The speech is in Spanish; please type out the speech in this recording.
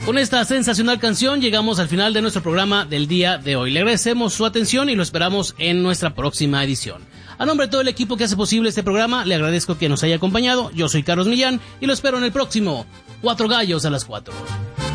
Con esta sensacional canción llegamos al final de nuestro programa del día de hoy. Le agradecemos su atención y lo esperamos en nuestra próxima edición. A nombre de todo el equipo que hace posible este programa, le agradezco que nos haya acompañado. Yo soy Carlos Millán y lo espero en el próximo 4 Gallos a las 4.